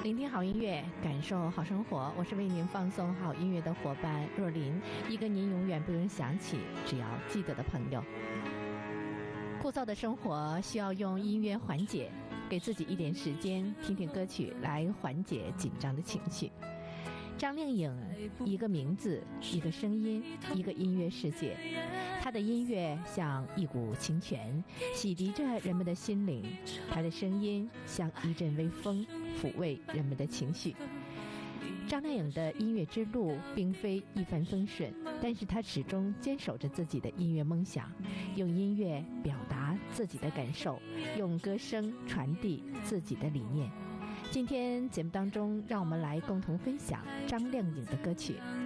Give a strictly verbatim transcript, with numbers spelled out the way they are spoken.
聆听好音乐，感受好生活。我是为您放送好音乐的伙伴若琳，一个您永远不用想起，只要记得的朋友。枯燥的生活需要用音乐缓解，给自己一点时间，听听歌曲来缓解紧张的情绪。张靓颖，一个名字，一个声音，一个音乐世界。她的音乐像一股清泉，洗涤着人们的心灵；她的声音像一阵微风，抚慰人们的情绪。张靓颖的音乐之路并非一帆风顺，但是她始终坚守着自己的音乐梦想，用音乐表达自己的感受，用歌声传递自己的理念。今天节目当中，让我们来共同分享张靓颖的歌曲。